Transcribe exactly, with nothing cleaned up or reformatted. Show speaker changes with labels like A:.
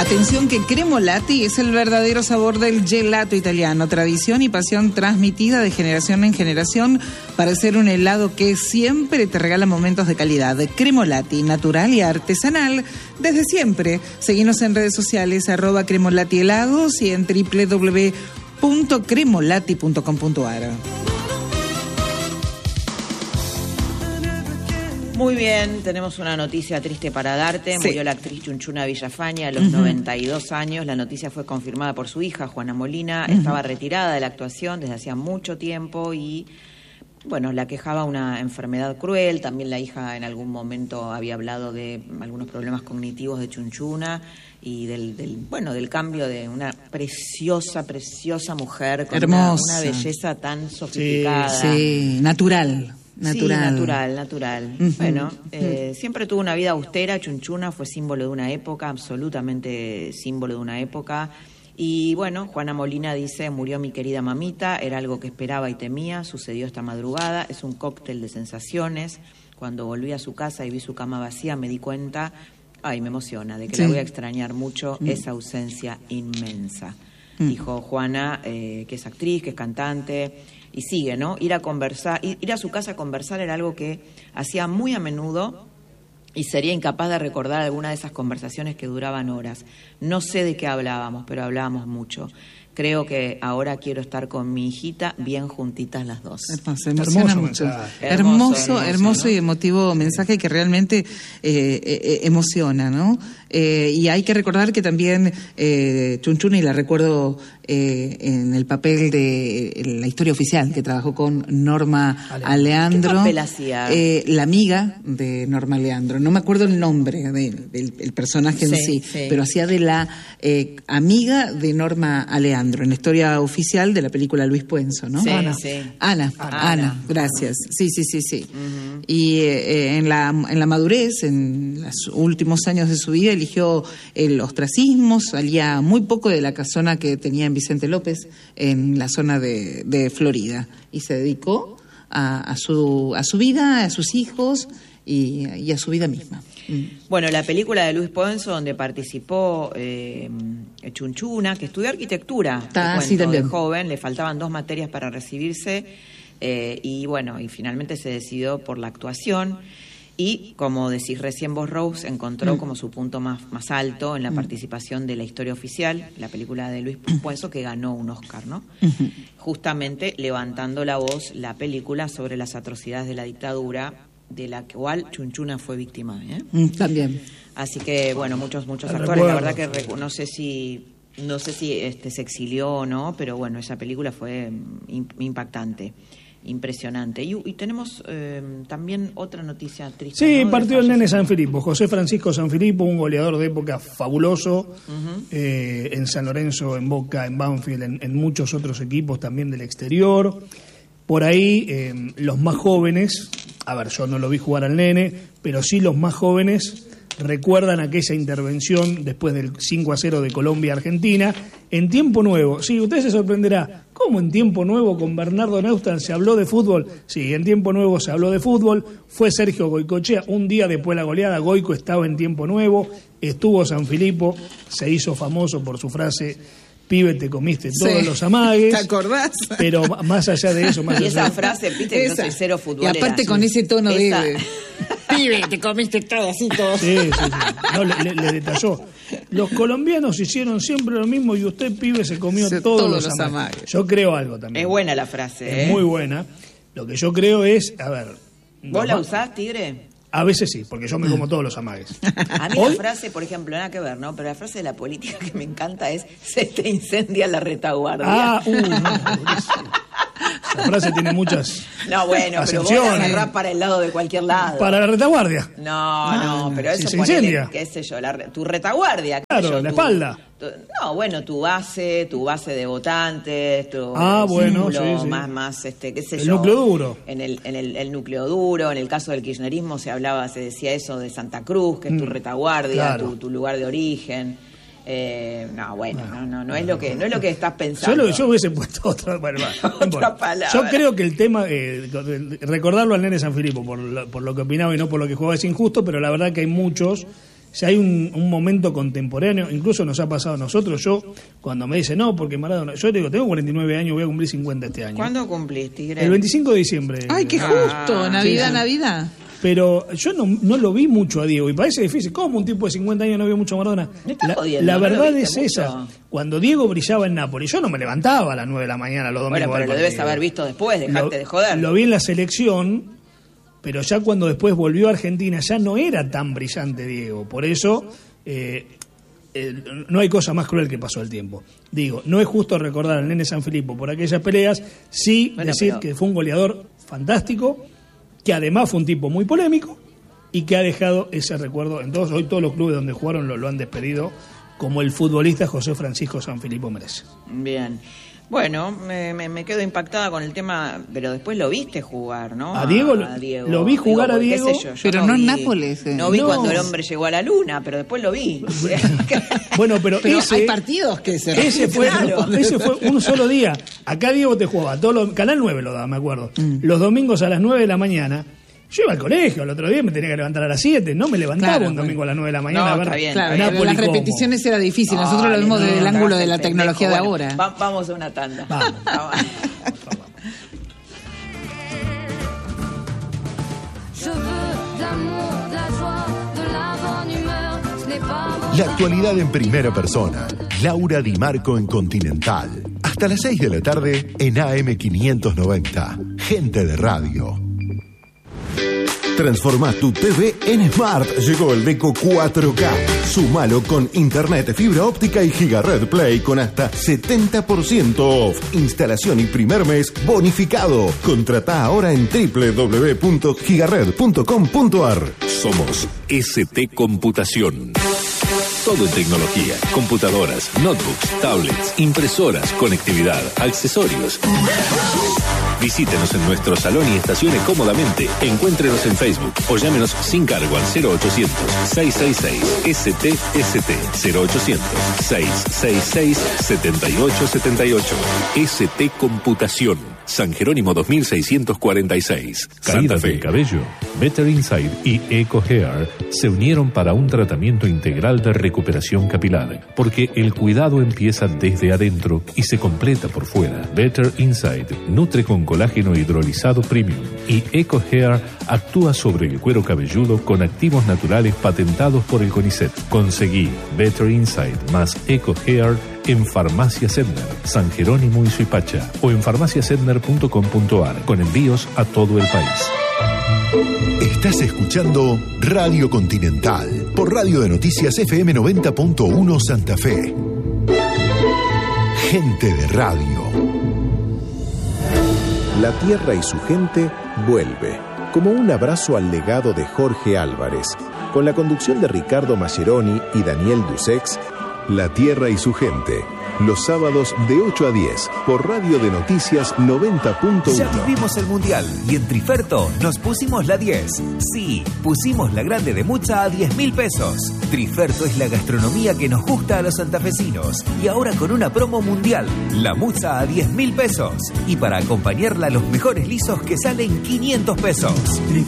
A: Atención que Cremolati es el verdadero sabor del gelato italiano, tradición y pasión transmitida de generación en generación para hacer un helado que siempre te regala momentos de calidad. Cremolati, natural y artesanal desde siempre. Seguinos en redes sociales, arroba Cremolati helados y en doble u doble u doble u punto cremolati punto com punto a r.
B: Muy bien, tenemos una noticia triste para darte.
A: Sí.
B: Murió la actriz Chunchuna Villafañe a los uh-huh. noventa y dos años. La noticia fue confirmada por su hija, Juana Molina. Uh-huh. Estaba retirada de la actuación desde hacía mucho tiempo y, bueno, la quejaba una enfermedad cruel. También la hija en algún momento había hablado de algunos problemas cognitivos de Chunchuna y del, del bueno, del cambio de una preciosa, preciosa mujer con una, una belleza tan sofisticada.
A: Sí, sí, natural. Natural.
B: Sí, natural, natural. Uh-huh. Bueno, eh, siempre tuvo una vida austera. Chunchuna fue símbolo de una época, absolutamente símbolo de una época. Y bueno, Juana Molina dice, murió mi querida mamita, era algo que esperaba y temía, sucedió esta madrugada, es un cóctel de sensaciones. Cuando volví a su casa y vi su cama vacía, me di cuenta, ay, me emociona, de que sí. la voy a extrañar mucho, uh-huh. esa ausencia inmensa. Uh-huh. Dijo Juana, eh, que es actriz, que es cantante. Y sigue, ¿no? Ir a conversar, ir a su casa a conversar era algo que hacía muy a menudo y sería incapaz de recordar alguna de esas conversaciones que duraban horas. No sé de qué hablábamos, pero hablábamos mucho. Creo que ahora quiero estar con mi hijita bien juntitas las dos.
A: Se emociona mucho. Hermoso, hermoso, hermoso ¿no? y emotivo mensaje que realmente eh, eh, emociona, ¿no? Eh, y hay que recordar que también eh, Chunchuna, y la recuerdo eh, en el papel de en la historia oficial, que trabajó con Norma Ale. Aleandro.
B: ¿Qué papel hacía?
A: Eh, la amiga de Norma Aleandro. No me acuerdo el nombre del, del el personaje en sí, sí, sí, pero hacía de la eh, amiga de Norma Aleandro, en la historia oficial de la película Luis Puenzo, ¿no?
B: Sí,
A: Ana.
B: Sí.
A: Ana, Ana, Ana, gracias. Sí, sí, sí, sí. Uh-huh. Y eh, en la en la madurez, en los últimos años de su vida, eligió el ostracismo, salía muy poco de la casona que tenía en Vicente López, en la zona de, de Florida, y se dedicó a, a su a su vida, a sus hijos y, y a su vida misma.
B: Bueno, la película de Luis Puenzo, donde participó eh, Chunchuna, que estudió arquitectura,
A: ah,
B: cuento,
A: sí, también.
B: de joven, le faltaban dos materias para recibirse, eh, y bueno, y finalmente se decidió por la actuación. Y, como decís recién vos, Rose, encontró mm. como su punto más, más alto en la mm. participación de La historia oficial, la película de Luis Puenzo, que ganó un Oscar, ¿no? Mm-hmm. Justamente levantando la voz, la película sobre las atrocidades de la dictadura, de la cual Chunchuna fue víctima, ¿eh?
A: Mm, también.
B: Así que, bueno, muchos muchos actores, recuerdo, la verdad que recu- no sé si no sé si este se exilió o no, pero bueno, esa película fue imp- impactante. Impresionante. Y, y tenemos eh, también otra noticia triste.
C: Sí,
B: ¿no?
C: partió el nene Sanfilippo, José Francisco Sanfilippo, un goleador de época fabuloso, uh-huh. eh, en San Lorenzo, en Boca, en Banfield, en, en muchos otros equipos también del exterior. Por ahí, eh, los más jóvenes, a ver, yo no lo vi jugar al nene, pero sí los más jóvenes recuerdan aquella intervención después del cinco a cero de Colombia-Argentina, en tiempo nuevo. Sí, usted se sorprenderá, ¿cómo en tiempo nuevo con Bernardo Neustadt se habló de fútbol? Sí, en tiempo nuevo se habló de fútbol, fue Sergio Goicoechea, un día después de la goleada, Goico estaba en tiempo nuevo, estuvo Sanfilippo, se hizo famoso por su frase, pibe, te comiste todos sí. los amagues.
A: ¿Te acordás?
C: Pero más allá de eso... Más
B: y esa
C: allá...
B: frase, viste, que yo soy cero futbolera.
A: Y aparte con ese tono esa... de...
B: pibe, te comiste todo, así todo.
C: Sí, sí, sí. No, le, le detalló. Los colombianos hicieron siempre lo mismo y usted, pibe, se comió se, todos, todos los amagues. amagues. Yo creo algo también.
B: Es buena la frase,
C: Es
B: ¿eh?
C: muy buena. Lo que yo creo es, a ver...
B: ¿Vos la usás, Tigre?
C: A veces sí, porque yo me como todos los amagues.
B: A mí ¿Hoy? La frase, por ejemplo, nada que ver, ¿no? Pero la frase de la política que me encanta es se te incendia la retaguardia.
C: Ah, uh, no, la frase tiene muchas
B: No, bueno, pero vos la agarrás para el lado de cualquier lado.
C: Para la retaguardia.
B: No, no, pero eso
C: si se
B: ponele,
C: incendia.
B: qué sé yo, la, tu retaguardia.
C: Claro,
B: yo,
C: la
B: tu,
C: espalda.
B: Tu, no, bueno, tu base, tu base de votantes, tu
C: ah, bueno,
B: símbolo,
C: sí, sí.
B: más, más, este, qué sé
C: el
B: yo.
C: El núcleo duro.
B: En el, en el, el núcleo duro, en el caso del kirchnerismo se hablaba, se decía eso de Santa Cruz, que es tu retaguardia,
C: claro.
B: tu, tu lugar de origen. Eh, no, bueno, no, no, no es lo que no es lo que estás
C: Yo,
B: pensando.
C: lo, yo hubiese puesto otra, bueno,
B: otra
C: bueno.
B: palabra.
C: Yo creo que el tema, eh, recordarlo al nene Sanfilippo por lo, por lo que opinaba y no por lo que jugaba es injusto, pero la verdad que hay muchos si hay un, un momento contemporáneo, incluso nos ha pasado a nosotros, yo, cuando me dicen, no, porque Maradona, yo digo, tengo cuarenta y nueve años, voy a cumplir cincuenta este año.
B: ¿Cuándo cumplís, Tigre?
C: El veinticinco de diciembre.
A: ¡Ay, qué justo!
B: Ah,
A: Navidad,
C: sí, sí.
A: Navidad.
C: Pero yo no, no lo vi mucho a Diego y parece difícil. ¿Cómo un tipo de cincuenta años no vio mucho a Maradona?
B: Me está
C: La,
B: jodiendo,
C: la
B: ¿no lo
C: verdad
B: viste
C: es esa.
B: mucho?
C: Cuando Diego brillaba en Nápoles, yo no me levantaba a las nueve de la mañana los domingos.
B: Bueno, pero
C: al
B: lo debes
C: partido.
B: haber visto después, dejarte
C: Lo-
B: de joder.
C: Lo vi en la selección, pero ya cuando después volvió a Argentina ya no era tan brillante Diego. Por eso eh, eh, no hay cosa más cruel que pasó el tiempo. Digo, no es justo recordar al nene Sanfilippo por aquellas peleas, sí
B: Bueno,
C: decir
B: pero-
C: que fue un goleador fantástico, que además fue un tipo muy polémico y que ha dejado ese recuerdo en todos. Hoy todos los clubes donde jugaron lo, lo han despedido como el futbolista José Francisco Sanfilippo merece.
B: Bien. Bueno, me, me, me quedo impactada con el tema, pero después lo viste jugar, ¿no?
C: A Diego lo- lo vi jugar a
B: porque, qué
C: Diego,
B: sé yo, yo
A: pero no en
B: vi-
A: Nápoles, eh.
B: No vi
C: No.
B: cuando el hombre llegó a la luna, pero después lo vi.
C: Bueno, pero,
A: Pero
C: ese,
A: hay partidos que se
C: ese fue,
B: Claro.
C: ese fue un solo día. Acá Diego te jugaba, todos los, Canal nueve lo daba, me acuerdo. Los domingos a las nueve de la mañana. Yo iba al colegio, el otro día me tenía que levantar a las siete, no me levantaba
A: Claro,
C: un domingo
A: bueno.
C: a las nueve de la mañana
B: No,
C: a ver
B: está bien,
A: Claro,
B: está
A: pero
C: Napoli
A: las
C: como.
A: repeticiones era difícil. Nosotros lo
B: Ay,
A: vemos
B: no,
A: desde el
B: no,
A: ángulo
B: te
A: de la
B: haces
A: tecnología de
B: pendejo.
A: ahora.
B: Bueno, va- vamos a una tanda.
C: Vamos.
B: Vamos.
D: Je veux de l'amour, de la joie, de la bonne humeur. Ce n'est pas mon
E: La actualidad en primera persona. Laura Di Marco en Continental. Hasta las seis de la tarde en A M quinientos noventa. Gente de radio. Transforma tu T V en Smart. Llegó el Deco cuatro K. Sumalo con internet, fibra óptica y Gigared Play con hasta setenta por ciento off. Instalación y primer mes bonificado. Contratá ahora en doble u doble u doble u punto gigared punto com punto a r.
F: Somos S T Computación. Todo en tecnología, computadoras, notebooks, tablets, impresoras, conectividad, accesorios. Visítenos en nuestro salón y estacione cómodamente. Encuéntrenos en Facebook o llámenos sin cargo al cero ochocientos, seiscientos sesenta y seis S T S T cero ochocientos, seiscientos sesenta y seis, setenta y ocho setenta y ocho. S T Computación. San Jerónimo dos mil seiscientos cuarenta y seis. Santa
G: Caídas
F: Fe.
G: del cabello, Better Inside y Eco Hair se unieron para un tratamiento integral de recuperación capilar, porque el cuidado empieza desde adentro y se completa por fuera. Better Inside nutre con colágeno hidrolizado premium y Eco Hair actúa sobre el cuero cabelludo con activos naturales patentados por el CONICET. Conseguí Better Inside más Eco Hair en Farmacia Sedner, San Jerónimo y Suipacha, o en farmacia sedner punto com punto a r, con envíos a todo el país.
E: Estás escuchando Radio Continental por Radio de Noticias F M noventa punto uno Santa Fe. Gente de radio.
H: La tierra y su gente vuelve, como un abrazo al legado de Jorge Álvarez, con la conducción de Ricardo Mascheroni y Daniel Dusex. La tierra y su gente, los sábados de ocho a diez, por Radio de Noticias noventa punto uno.
I: Ya vivimos el Mundial y en Triferto nos pusimos la diez. Sí, pusimos la grande de Mucha a diez mil pesos. Triferto es la gastronomía que nos gusta a los santafesinos. Y ahora con una promo mundial, la Mucha a diez mil pesos. Y para acompañarla los mejores lisos que salen quinientos pesos.